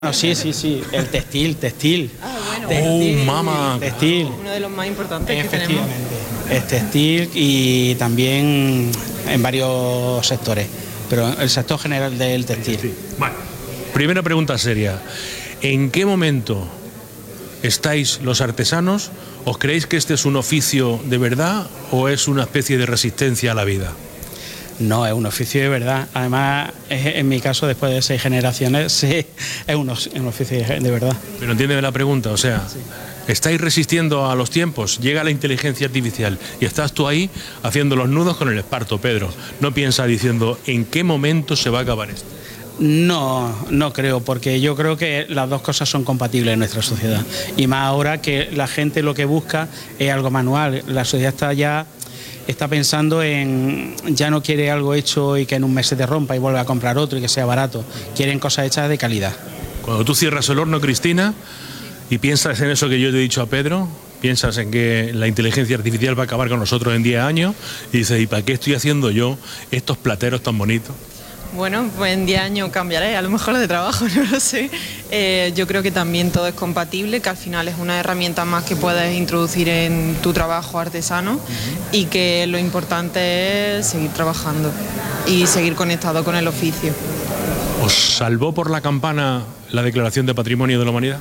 No, sí, el textil. Ah, bueno. Textil, mamá. Textil. Uno de los más importantes que tenemos. Efectivamente. Es textil y también en varios sectores, pero el sector general del textil. Sí. Bueno, primera pregunta seria. ¿En qué momento estáis los artesanos? ¿Os creéis que este es un oficio de verdad o es una especie de resistencia a la vida? No, es un oficio de verdad. Además, en mi caso, después de 6 generaciones, sí, es un oficio de verdad. Pero entiéndeme la pregunta, o sea, ¿estáis resistiendo a los tiempos? Llega la inteligencia artificial y estás tú ahí haciendo los nudos con el esparto, Pedro. No piensa diciendo, ¿en qué momento se va a acabar esto? No creo, porque yo creo que las dos cosas son compatibles en nuestra sociedad. Y más ahora que la gente lo que busca es algo manual. La sociedad está pensando en, ya no quiere algo hecho y que en un mes se te rompa y vuelve a comprar otro y que sea barato. Quieren cosas hechas de calidad. Cuando tú cierras el horno, Cristina, y piensas en eso que yo te he dicho a Pedro, piensas en que la inteligencia artificial va a acabar con nosotros en 10 años, y dices, ¿y para qué estoy haciendo yo estos plateros tan bonitos? Bueno, pues en 10 años cambiaré, a lo mejor de trabajo, no lo sé. Yo creo que también todo es compatible, que al final es una herramienta más que puedes introducir en tu trabajo artesano y que lo importante es seguir trabajando y seguir conectado con el oficio. ¿Os salvó por la campana la Declaración de Patrimonio de la Humanidad?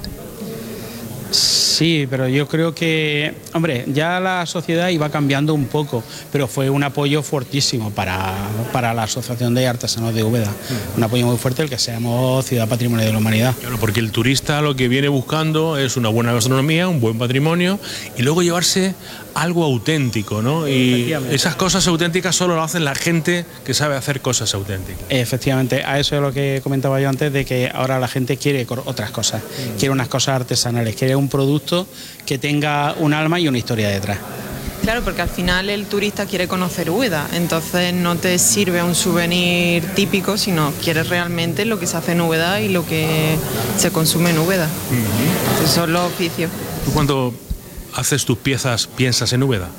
Sí, pero yo creo que, hombre, ya la sociedad iba cambiando un poco, pero fue un apoyo fuertísimo para la Asociación de Artesanos de Úbeda. Un apoyo muy fuerte el que seamos Ciudad Patrimonio de la Humanidad. Claro, porque el turista lo que viene buscando es una buena gastronomía, un buen patrimonio y luego llevarse algo auténtico, ¿no? Y esas cosas auténticas solo lo hacen la gente que sabe hacer cosas auténticas. Efectivamente, a eso es lo que comentaba yo antes, de que ahora la gente quiere otras cosas, quiere unas cosas artesanales, quiere un producto que tenga un alma y una historia detrás. Claro, porque al final el turista quiere conocer Úbeda, entonces no te sirve un souvenir típico, sino quieres realmente lo que se hace en Úbeda y lo que se consume en Úbeda. Esos son los oficios. ¿Tú cuando haces tus piezas piensas en Úbeda?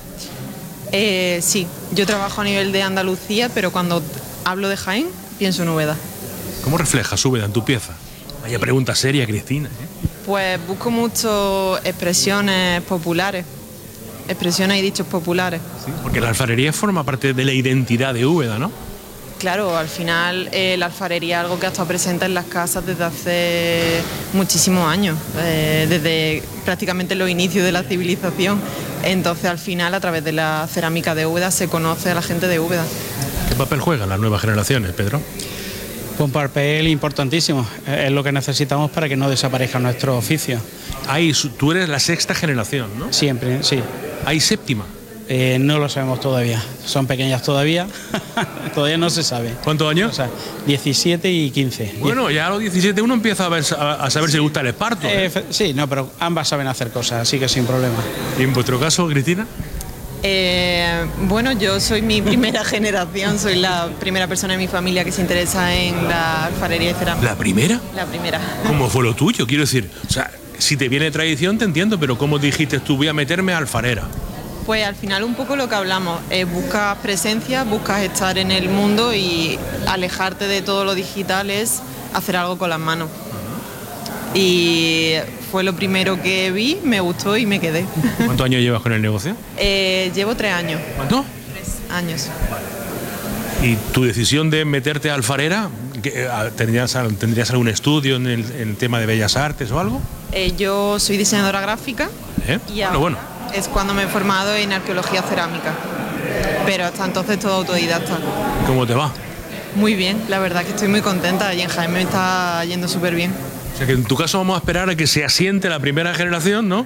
Sí, yo trabajo a nivel de Andalucía, pero cuando hablo de Jaén, pienso en Úbeda. ¿Cómo reflejas Úbeda en tu pieza? Vaya pregunta seria, Cristina, ¿eh? Pues busco mucho expresiones populares, expresiones y dichos populares. Sí, porque la alfarería forma parte de la identidad de Úbeda, ¿no? Claro, al final la alfarería es algo que ha estado presente en las casas desde hace muchísimos años, desde prácticamente los inicios de la civilización. Entonces, al final, a través de la cerámica de Úbeda se conoce a la gente de Úbeda. ¿Qué papel juegan las nuevas generaciones, Pedro? Un papel importantísimo, es lo que necesitamos para que no desaparezca nuestro oficio. Tú eres la 6ª generación, ¿no? Siempre, sí. ¿Hay 7ª? No lo sabemos todavía, son pequeñas todavía, todavía no se sabe. ¿Cuántos años? O sea, 17 y 15. Bueno, ya a los 17 uno empieza a saber si le gusta el esparto. Sí, no, pero ambas saben hacer cosas, así que sin problema. ¿Y en vuestro caso, Cristina? Bueno, yo soy mi primera generación, soy la primera persona en mi familia que se interesa en la alfarería y cerámica. ¿La primera? La primera. ¿Cómo fue lo tuyo? Quiero decir, o sea, si te viene tradición te entiendo, pero ¿cómo dijiste tú voy a meterme a alfarera? Pues al final un poco lo que hablamos, buscas presencia, buscas estar en el mundo y alejarte de todo lo digital es hacer algo con las manos. Y fue lo primero que vi, me gustó y me quedé. ¿Cuántos años llevas con el negocio? Llevo 3 años. ¿Cuánto? 3 años. ¿Y tu decisión de meterte a alfarera, tendrías algún estudio en el tema de bellas artes o algo? Yo soy diseñadora gráfica y bueno. Es cuando me he formado en arqueología cerámica, pero hasta entonces todo autodidacta. ¿Cómo te va? Muy bien, la verdad que estoy muy contenta y en Jaén me está yendo súper bien. O sea que en tu caso vamos a esperar a que se asiente la primera generación, ¿no?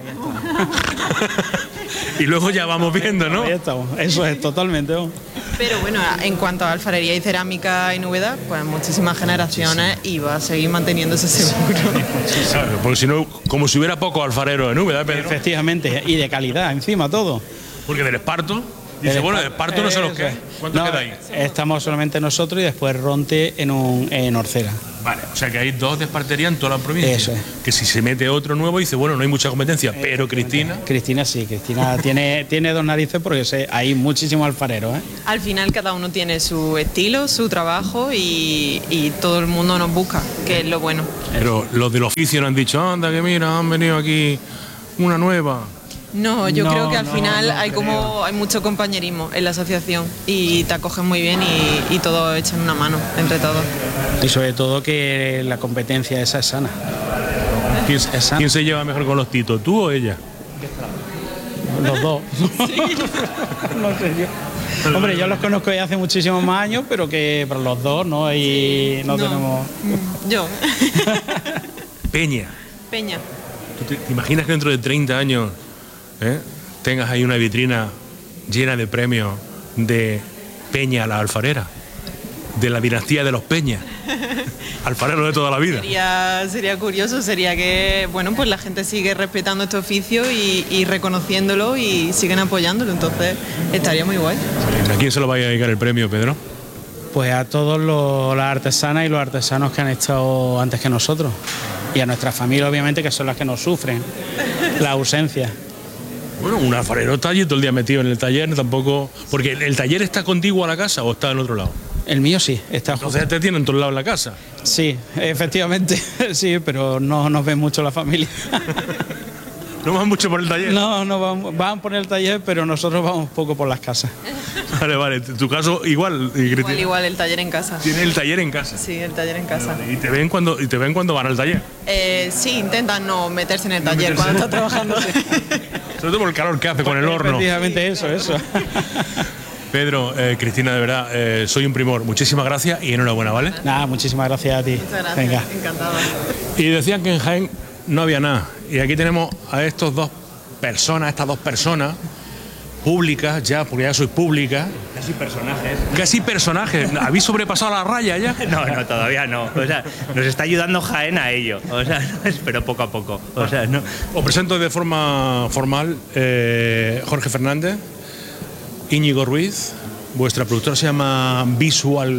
Y luego ya vamos viendo, ¿no? Ahí estamos, eso es totalmente. Pero bueno, en cuanto a alfarería y cerámica en Úbeda, pues muchísimas generaciones y va a seguir manteniéndose seguro. Claro, porque si no, como si hubiera pco alfarero en Úbeda, Pedro. Efectivamente, y de calidad, encima todo. Porque del esparto Dice, bueno, de Esparto no sé los que. ¿Cuánto queda ahí? Estamos solamente nosotros y después Ronte en Orcera. Vale, o sea que hay 2 de Espartería en toda la provincia. Eso es. Que si se mete otro nuevo, dice, bueno, no hay mucha competencia, pero Cristina. Cristina sí, Cristina tiene 2 narices porque hay muchísimos alfareros, ¿eh? Al final cada uno tiene su estilo, su trabajo y todo el mundo nos busca, que es lo bueno. Pero los del oficio nos han dicho, anda, que mira, han venido aquí una nueva. No, yo creo que al final hay mucho compañerismo en la asociación y te acogen muy bien y todos echan una mano entre todos. Y sobre todo que la competencia esa es sana. ¿Quién se lleva mejor con los titos, tú o ella? Los dos. Sí. No sé yo. Hombre, yo los conozco ya hace muchísimos más años, pero los dos no tenemos. Yo. Peña. ¿Tú te imaginas que dentro de 30 años tengas ahí una vitrina llena de premios de Peña la alfarera? De la dinastía de los Peña, alfarero de toda la vida. Sería curioso, sería que pues la gente sigue respetando este oficio y reconociéndolo y siguen apoyándolo, entonces estaría muy guay. ¿A quién se lo va a dedicar el premio, Pedro? Pues a todos las artesanas y los artesanos que han estado antes que nosotros y a nuestra familia, obviamente, que son las que nos sufren la ausencia. Bueno, un alfarero está allí todo el día metido en el taller, tampoco... Porque el taller está contiguo a la casa o está en otro lado. El mío sí, está. Entonces te tienen en todos lados en la casa. Sí, efectivamente, sí, pero no nos ven mucho la familia. ¿No van mucho por el taller? No, van por el taller, pero nosotros vamos poco por las casas. Vale, tu caso igual. Igual, el taller en casa. ¿Tiene el taller en casa? Sí, el taller en casa. ¿Y te ven cuando van al taller? Sí, intentan no meterse en el taller cuando están trabajando. Sobre todo por el calor que hace con el horno. Efectivamente, eso. Pedro, Cristina, de verdad, soy un primor. Muchísimas gracias y enhorabuena, ¿vale? Nada, muchísimas gracias a ti. Muchas gracias, venga. Encantada. Y decían que en Jaén no había nada. Y aquí tenemos a estas dos personas públicas ya, porque ya sois públicas. Casi personajes. ¿Habéis sobrepasado la raya ya? No, todavía no. O sea, nos está ayudando Jaén a ello. O sea, pero poco a poco. O sea, no. Os presento de forma formal Jorge Fernández, Íñigo Ruiz. Vuestra productora se llama Visual.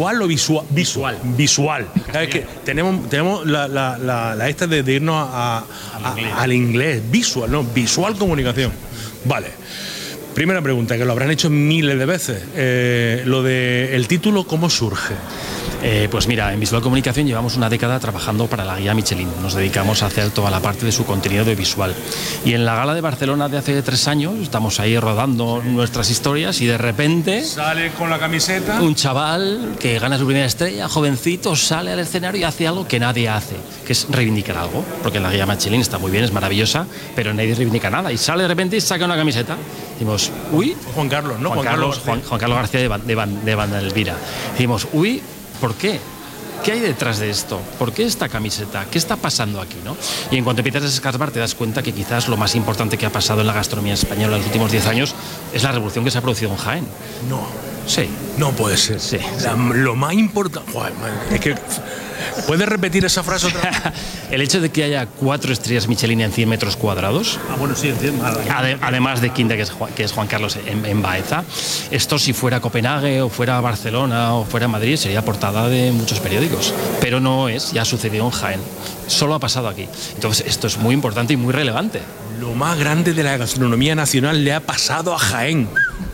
Es que tenemos la esta de irnos al inglés. Visual comunicación. Vale. Primera pregunta, que lo habrán hecho miles de veces. Lo del título, ¿cómo surge? Pues mira, en Visual Comunicación llevamos una década trabajando para la guía Michelin. Nos dedicamos a hacer toda la parte de su contenido audiovisual. Y en la gala de Barcelona de hace 3 años estamos ahí rodando nuestras historias y de repente... Sale con la camiseta. Un chaval que gana su primera estrella, jovencito, sale al escenario y hace algo que nadie hace, que es reivindicar algo. Porque la guía Michelin está muy bien, es maravillosa, pero nadie reivindica nada. Y sale de repente y saca una camiseta. Decimos, uy... Juan Carlos, ¿no? Juan Carlos García de Banda Elvira. Decimos, uy... ¿Por qué? ¿Qué hay detrás de esto? ¿Por qué esta camiseta? ¿Qué está pasando aquí, no? Y en cuanto empiezas a escarbar te das cuenta que quizás lo más importante que ha pasado en la gastronomía española en los últimos 10 años es la revolución que se ha producido en Jaén. No. Sí. No puede ser. Sí. Lo más importante... Es que... ¿Puedes repetir esa frase otra vez? El hecho de que haya 4 estrellas Michelin en 100 metros cuadrados. Bueno, sí, entiendo. Además de quinta, que es Juan Carlos en Baeza. Esto, si fuera Copenhague o fuera Barcelona o fuera Madrid, sería portada de muchos periódicos. Pero no es, ya ha sucedido en Jaén. Solo ha pasado aquí. Entonces, esto es muy importante y muy relevante. Lo más grande de la gastronomía nacional le ha pasado a Jaén.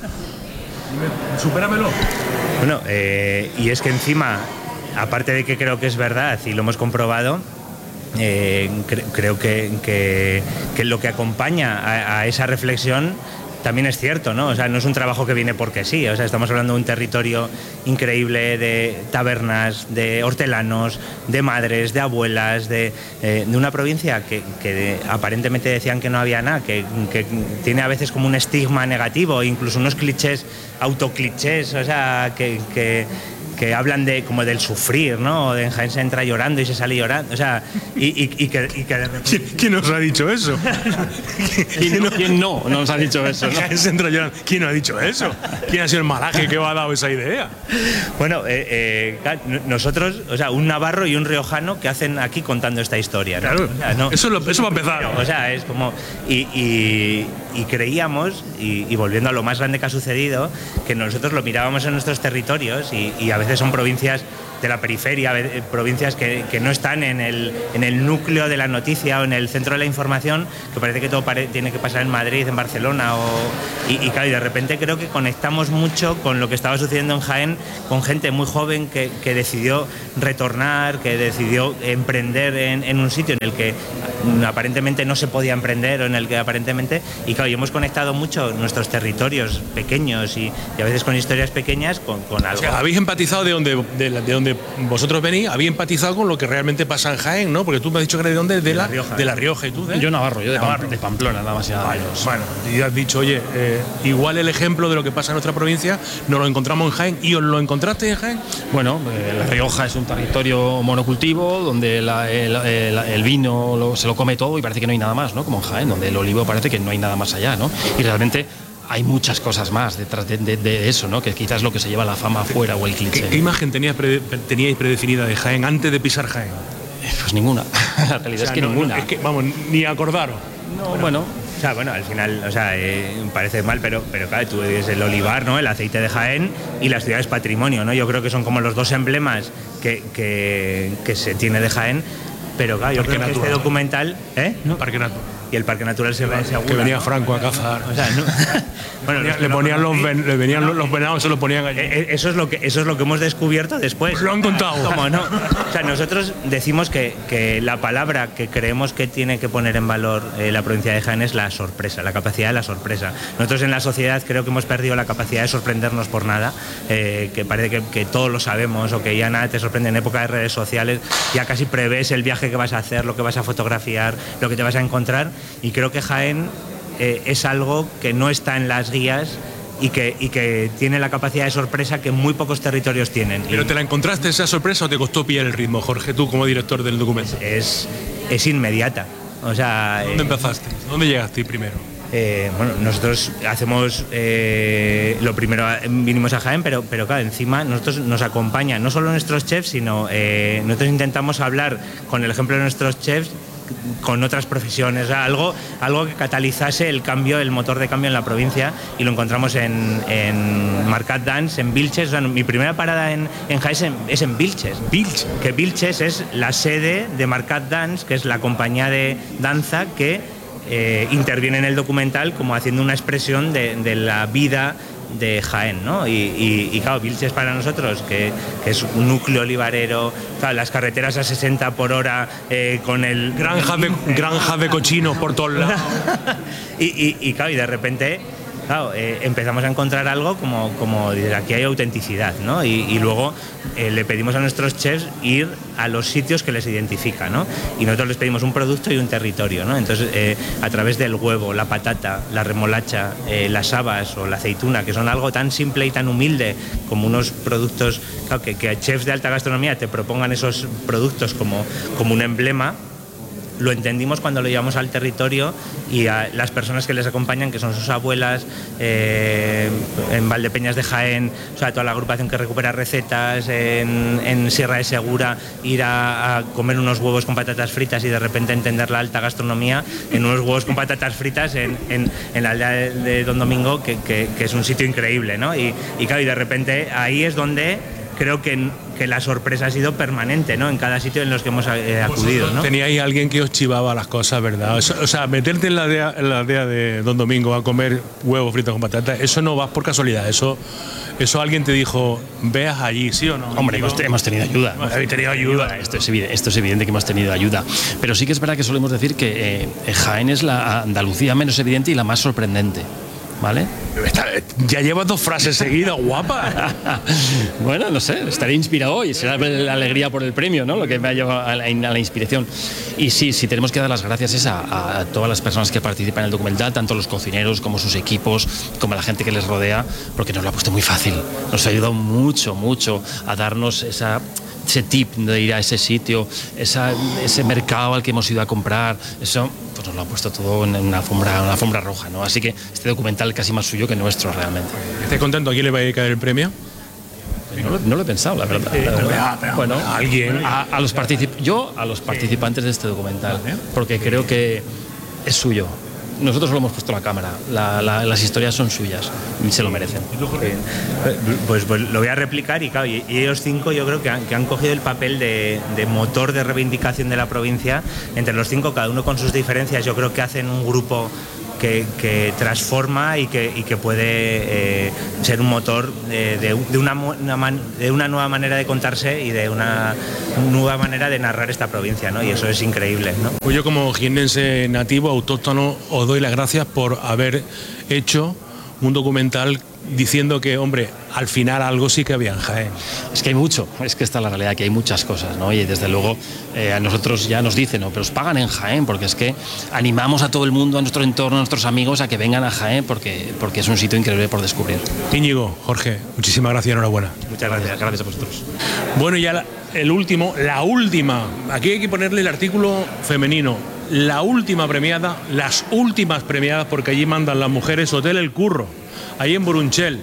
Supéramelo. Bueno, y es que encima... Aparte de que creo que es verdad y lo hemos comprobado, creo que lo que acompaña a esa reflexión también es cierto, ¿no? O sea, no es un trabajo que viene porque sí. O sea, estamos hablando de un territorio increíble de tabernas, de hortelanos, de madres, de abuelas, de una provincia que aparentemente decían que no había nada, que tiene a veces como un estigma negativo, incluso unos clichés, autoclichés, o sea, que hablan de como del sufrir, ¿no? En Jaén se entra llorando y se sale llorando, o sea, y que de repente... ¿Quién nos ha dicho eso? ¿Quién no nos ha dicho eso? ¿No? Jaén se entra llorando. ¿Quién ha dicho eso? ¿Quién ha sido el malaje que ha dado esa idea? Bueno, nosotros, o sea, un navarro y un riojano que hacen aquí contando esta historia, ¿no? Claro, o sea, no, eso va a empezar. O sea, es como... y creíamos, y volviendo a lo más grande que ha sucedido, que nosotros lo mirábamos en nuestros territorios y a veces son provincias de la periferia, provincias que no están en el núcleo de la noticia o en el centro de la información, que parece que todo tiene que pasar en Madrid, en Barcelona, y claro, y de repente creo que conectamos mucho con lo que estaba sucediendo en Jaén, con gente muy joven que decidió retornar, que decidió emprender en un sitio en el que aparentemente no se podía emprender, o en el que aparentemente, y claro, y hemos conectado mucho nuestros territorios pequeños y a veces con historias pequeñas con algo. O sea, habéis empatizado de donde vosotros venís, habéis empatizado con lo que realmente pasa en Jaén, ¿no? Porque tú me has dicho que eres de dónde, de La Rioja. De La Rioja, ¿y tú? Yo Navarro, yo de Pamplona, nada más y nada menos. Bueno, y has dicho, oye, igual el ejemplo de lo que pasa en nuestra provincia nos lo encontramos en Jaén. ¿Y os lo encontraste en Jaén? Bueno, La Rioja es un territorio monocultivo donde el vino se lo come todo y parece que no hay nada más, ¿no? Como en Jaén, donde el olivo parece que no hay nada más allá, ¿no? Y realmente hay muchas cosas más detrás de eso, ¿no? Que quizás es lo que se lleva la fama afuera o el cliché. ¿Qué imagen teníais predefinida de Jaén antes de pisar Jaén? Pues ninguna. La realidad es que ninguna. Es que, vamos, ni acordaros. No, bueno. O sea, bueno, al final, o sea, parece mal, pero claro, tú ves el olivar, ¿no? El aceite de Jaén y las ciudades patrimonio, ¿no? Yo creo que son como los dos emblemas que se tiene de Jaén, pero claro, yo creo que este documental, ¿no? Parque Natural. Y el Parque Natural se ve seguro. Que venía Franco a cazar. O sea, no. Bueno, le ponían los venados, se los ponían allí. Eso es lo que hemos descubierto después. Lo han contado. ¿Cómo no? O sea, nosotros decimos que la palabra que creemos que tiene que poner en valor la provincia de Jaén es la sorpresa, la capacidad de la sorpresa. Nosotros en la sociedad creo que hemos perdido la capacidad de sorprendernos por nada, que parece que todo lo sabemos o que ya nada te sorprende. En época de redes sociales ya casi prevés el viaje que vas a hacer, lo que vas a fotografiar, lo que te vas a encontrar. Y creo que Jaén es algo que no está en las guías y que tiene la capacidad de sorpresa que muy pocos territorios tienen. ¿Pero te la encontraste esa sorpresa o te costó pillar el ritmo, Jorge, tú como director del documento? Es inmediata. O sea, ¿dónde empezaste? ¿Dónde llegaste primero? Bueno, nosotros hacemos lo primero, vinimos a Jaén, pero claro, encima nosotros nos acompañan no solo nuestros chefs, sino nosotros intentamos hablar con el ejemplo de nuestros chefs con otras profesiones, o sea, algo que catalizase el cambio, el motor de cambio en la provincia, y lo encontramos en Marcat Dance, en Vilches. O sea, mi primera parada en Jaén es en Vilches. Vilches. Que Vilches es la sede de Marcat Dance, que es la compañía de danza que interviene en el documental como haciendo una expresión de la vida de Jaén, ¿no? Y claro, Vilches para nosotros, que es un núcleo olivarero, claro, las carreteras a 60 por hora, con el... Granjas de cochinos por todos lados. y claro, y de repente... Claro, empezamos a encontrar algo como dices, aquí hay autenticidad, ¿no? Y luego le pedimos a nuestros chefs ir a los sitios que les identifican, ¿no? Y nosotros les pedimos un producto y un territorio, ¿no? Entonces, a través del huevo, la patata, la remolacha, las habas o la aceituna, que son algo tan simple y tan humilde como unos productos, claro, que chefs de alta gastronomía te propongan esos productos como un emblema. Lo entendimos cuando lo llevamos al territorio y a las personas que les acompañan, que son sus abuelas, en Valdepeñas de Jaén, o sea, toda la agrupación que recupera recetas, en Sierra de Segura, ir a comer unos huevos con patatas fritas y de repente entender la alta gastronomía en unos huevos con patatas fritas en la aldea de Don Domingo, que es un sitio increíble, ¿no? Y claro, y de repente ahí es donde creo que la sorpresa ha sido permanente, ¿no? En cada sitio en los que hemos acudido, ¿no? Teníais alguien que os chivaba las cosas, ¿verdad? O sea, meterte en la aldea de Don Domingo a comer huevos fritos con patatas, eso no vas por casualidad, eso alguien te dijo, veas allí, ¿sí o no? Hombre, hemos tenido ayuda. Habéis tenido ayuda. Esto es evidente que hemos tenido ayuda. Pero sí que es verdad que solemos decir que Jaén es la Andalucía menos evidente y la más sorprendente. ¿Vale? Ya llevas 2 frases seguidas, guapa. Bueno, no sé, estaré inspirado hoy. Será la alegría por el premio, ¿no? Lo que me ha llevado a la inspiración. Y sí, tenemos que dar las gracias a todas las personas que participan en el documental, tanto los cocineros como sus equipos, como la gente que les rodea, porque nos lo ha puesto muy fácil. Nos ha ayudado mucho a darnos ese tip de ir a ese sitio, ese mercado al que hemos ido a comprar, eso pues nos lo ha puesto todo en una alfombra roja, ¿no? Así que este documental casi más suyo que nuestro realmente. ¿Estás contento? ¿A quién le va a caer el premio? No lo he pensado, la verdad. Bueno, alguien. A los participantes de este documental, porque creo que es suyo. nosotros solo hemos puesto la cámara, las historias son suyas y se lo merecen. Pues lo voy a replicar y claro, y ellos 5 yo creo que han cogido el papel de motor de reivindicación de la provincia. Entre los 5, cada uno con sus diferencias, yo creo que hacen un grupo que transforma y que puede ser un motor de una nueva manera de contarse y de una nueva manera de narrar esta provincia, ¿no? Y eso es increíble, ¿no? Pues yo, como jiennense nativo, autóctono, os doy las gracias por haber hecho un documental diciendo que, hombre, al final algo sí que había en Jaén. Es que hay mucho, es que está la realidad, que hay muchas cosas, ¿no? Y desde luego a nosotros ya nos dicen, ¿no? Pero os pagan en Jaén, porque es que animamos a todo el mundo, a nuestro entorno, a nuestros amigos a que vengan a Jaén, porque es un sitio increíble por descubrir. Íñigo, Jorge, muchísimas gracias y enhorabuena. Muchas gracias. Gracias a vosotros. Bueno, ya la última, aquí hay que ponerle el artículo femenino, la última premiada, las últimas premiadas, porque allí mandan las mujeres, Hotel El Curro, ahí en Burunchel.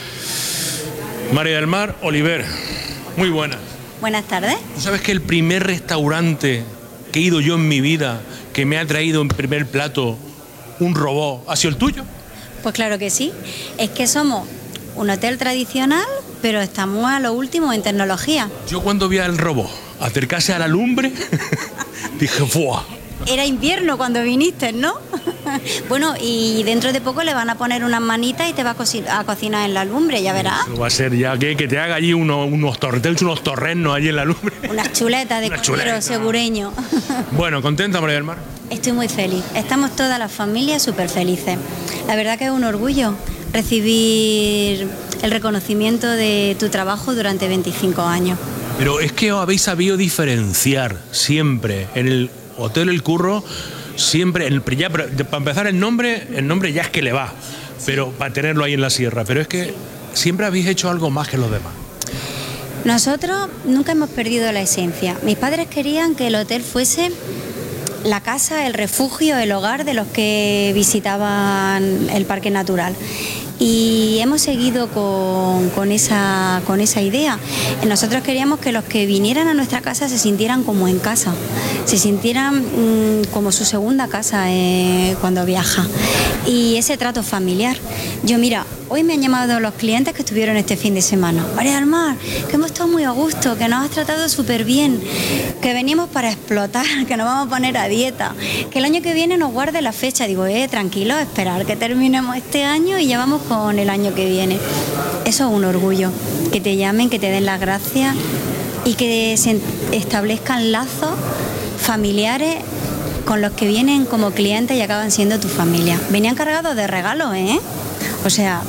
María del Mar Oliver, muy buenas. Buenas tardes. ¿Tú sabes que el primer restaurante que he ido yo en mi vida, que me ha traído en primer plato un robot, ha sido el tuyo? Pues claro que sí. Es que somos un hotel tradicional, pero estamos a lo último en tecnología. Yo cuando vi al robot acercarse a la lumbre, dije, ¡fuah! Era invierno cuando viniste, ¿no? Bueno, y dentro de poco le van a poner unas manitas y te va a cocinar en la lumbre, ya verás. Eso va a ser ya que te haga allí unos torrenos allí en la lumbre. Unas chuletas de cordero segureño. Bueno, ¿contenta, María del Mar? Estoy muy feliz. Estamos todas las familias súper felices. La verdad que es un orgullo recibir el reconocimiento de tu trabajo durante 25 años. Pero es que os habéis sabido diferenciar siempre en el Hotel El Curro, siempre, para empezar el nombre ya es que le va, pero para tenerlo ahí en la sierra, pero es que siempre habéis hecho algo más que los demás. Nosotros nunca hemos perdido la esencia. Mis padres querían que el hotel fuese la casa, el refugio, el hogar de los que visitaban el parque natural. Y hemos seguido con esa idea. Nosotros queríamos que los que vinieran a nuestra casa se sintieran como en casa, se sintieran como su segunda casa cuando viaja. Y ese trato familiar. Yo, mira, hoy me han llamado los clientes que estuvieron este fin de semana. María del Mar, que hemos estado muy a gusto, que nos has tratado súper bien, que venimos para explotar, que nos vamos a poner a dieta, que el año que viene nos guarde la fecha. Digo, tranquilos, esperar que terminemos este año y ya vamos con el año que viene. Eso es un orgullo, que te llamen, que te den las gracias y que se establezcan lazos familiares con los que vienen como clientes y acaban siendo tu familia. Venían cargados de regalos, O sea,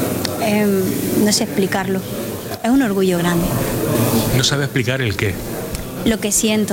no sé explicarlo. Es un orgullo grande. No sabe explicar el qué. Lo que siento.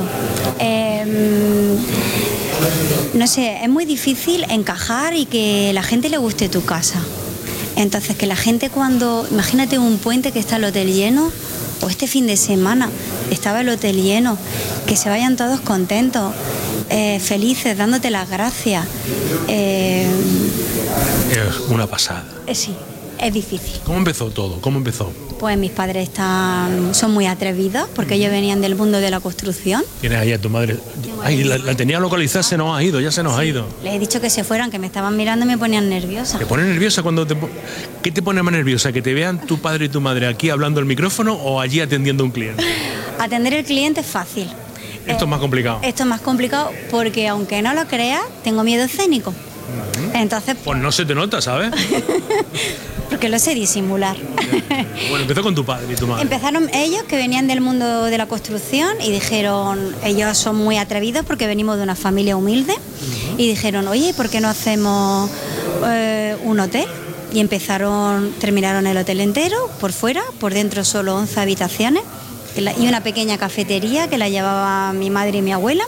No sé, es muy difícil encajar y que la gente le guste tu casa. Entonces, que la gente imagínate un puente que está el hotel lleno, o este fin de semana estaba el hotel lleno, que se vayan todos contentos, felices, dándote las gracias. Es una pasada. Sí, es difícil. ¿Cómo empezó todo? ¿Cómo empezó? Pues mis padres son muy atrevidos, porque ellos venían del mundo de la construcción. ¿Tienes ahí a tu madre? Ay, la tenía localizada, se nos ha ido, ya se nos ha ido. Les he dicho que se fueran, que me estaban mirando y me ponían nerviosa. ¿Te pone nerviosa cuando ¿Qué te pone más nerviosa? ¿Que te vean tu padre y tu madre aquí hablando al micrófono o allí atendiendo a un cliente? Atender al cliente es fácil. Esto es más complicado. Esto es más complicado porque, aunque no lo creas, tengo miedo escénico. Entonces, pues no se te nota, ¿sabes? Porque lo sé disimular. Bueno, empezó con tu padre y tu madre. Empezaron ellos, que venían del mundo de la construcción, y dijeron, ellos son muy atrevidos porque venimos de una familia humilde, y dijeron, oye, ¿por qué no hacemos un hotel? Y terminaron el hotel entero, por fuera, por dentro solo 11 habitaciones, y una pequeña cafetería que la llevaba mi madre y mi abuela.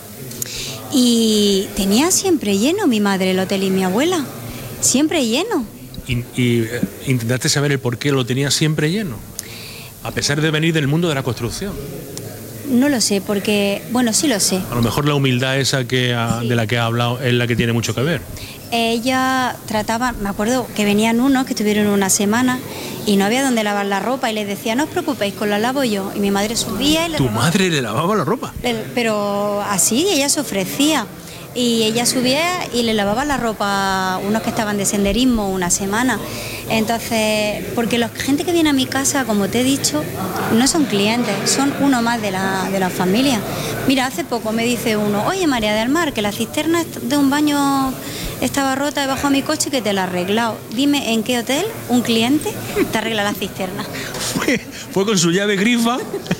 Y tenía siempre lleno mi madre el hotel y mi abuela, siempre lleno. ¿Y intentaste saber el por qué lo tenía siempre lleno? A pesar de venir del mundo de la construcción. No lo sé, porque, bueno, sí lo sé. A lo mejor la humildad esa de la que ha hablado es la que tiene mucho que ver. Ella trataba, me acuerdo que venían unos que estuvieron una semana y no había donde lavar la ropa, y les decía, no os preocupéis, la lavo yo. Y mi madre subía y le ¿Tu madre le lavaba la ropa? Pero así, ella se ofrecía. y ella subía y le lavaba la ropa a unos que estaban de senderismo una semana. Entonces, porque la gente que viene a mi casa, como te he dicho, no son clientes, son uno más de la familia. Mira, hace poco me dice uno, oye María del Mar, que la cisterna de un baño estaba rota debajo de mi coche y que te la he arreglado. Dime, ¿en qué hotel un cliente te arregla la cisterna? Fue con su llave grifa,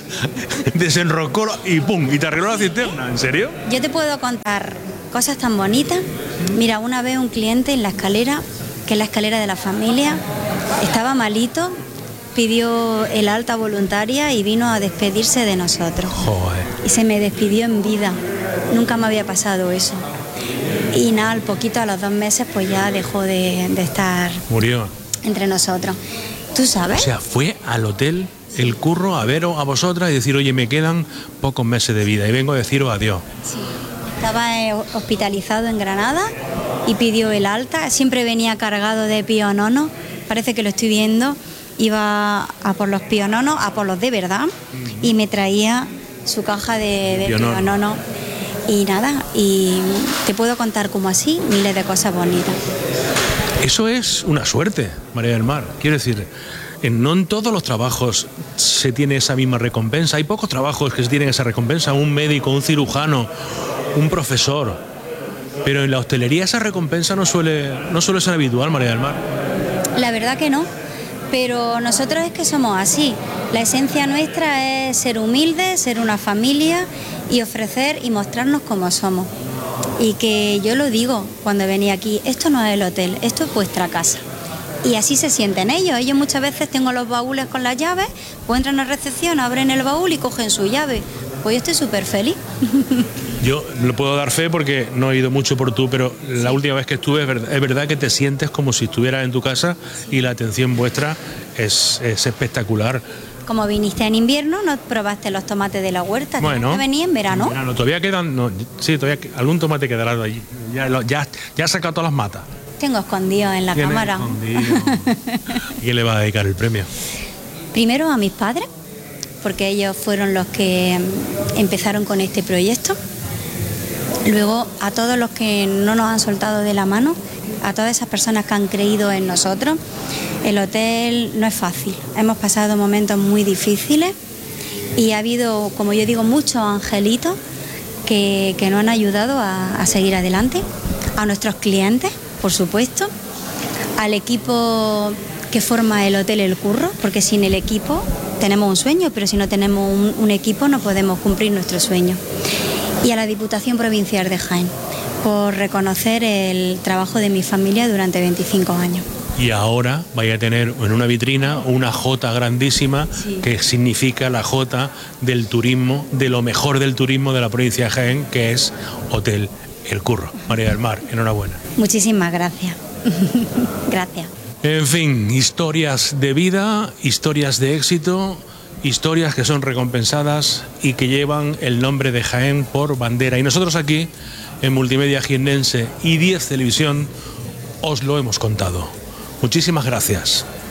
desenroscó y ¡pum! Y te arregló la cisterna. ¿En serio? Yo te puedo contar cosas tan bonitas. Mira, una vez un cliente en la escalera, que es la escalera de la familia, estaba malito, pidió el alta voluntaria y vino a despedirse de nosotros. Joder. Y se me despidió en vida. Nunca me había pasado eso. Y nada, al poquito, a los 2 meses, pues ya dejó de estar... Murió. Entre nosotros. ¿Tú sabes? O sea, fue al hotel El Curro a veros a vosotras y decir, oye, me quedan pocos meses de vida y vengo a deciros adiós. Sí. Estaba hospitalizado en Granada y pidió el alta. Siempre venía cargado de pionono. Parece que lo estoy viendo. Iba a por los piononos, a por los de verdad, y me traía su caja de pionono. Y nada, y te puedo contar como así miles de cosas bonitas. Eso es una suerte, María del Mar. Quiero decir, no en todos los trabajos se tiene esa misma recompensa. Hay pocos trabajos que se tienen esa recompensa. Un médico, un cirujano, un profesor. Pero en la hostelería esa recompensa no suele ser habitual, María del Mar. La verdad que no. Pero nosotros es que somos así. La esencia nuestra es ser humildes, ser una familia y ofrecer y mostrarnos como somos. Y que yo lo digo cuando venía aquí, esto no es el hotel, esto es vuestra casa. Y así se sienten ellos. Ellos muchas veces tengo los baúles con las llaves, pues entran a recepción, abren el baúl y cogen su llave. Pues yo estoy súper feliz. Yo lo puedo dar fe porque no he ido mucho por tú, pero la última vez que estuve es verdad que te sientes como si estuvieras en tu casa y la atención vuestra es espectacular. Como viniste en invierno, ¿no probaste los tomates de la huerta? Bueno, que venía en verano. Todavía quedan, sí, todavía algún tomate quedará de allí. Ya has sacado todas las matas. Tengo escondido en la cámara. ¿A quién le va a dedicar el premio? Primero a mis padres, porque ellos fueron los que empezaron con este proyecto. Luego a todos los que no nos han soltado de la mano, a todas esas personas que han creído en nosotros. El hotel no es fácil, hemos pasado momentos muy difíciles y ha habido, como yo digo, muchos angelitos que nos han ayudado a seguir adelante. A nuestros clientes, por supuesto, al equipo que forma el Hotel El Curro, porque sin el equipo tenemos un sueño, pero si no tenemos un equipo no podemos cumplir nuestro sueño. Y a la Diputación Provincial de Jaén, por reconocer el trabajo de mi familia durante 25 años. Y ahora vaya a tener en una vitrina una J grandísima, sí, que significa la J del turismo, de lo mejor del turismo de la provincia de Jaén, que es Hotel El Curro. María del Mar, enhorabuena. Muchísimas gracias. Gracias. En fin, historias de vida, historias de éxito, historias que son recompensadas y que llevan el nombre de Jaén por bandera. Y nosotros aquí, en Multimedia Jiennense y 10 Televisión, os lo hemos contado. Muchísimas gracias.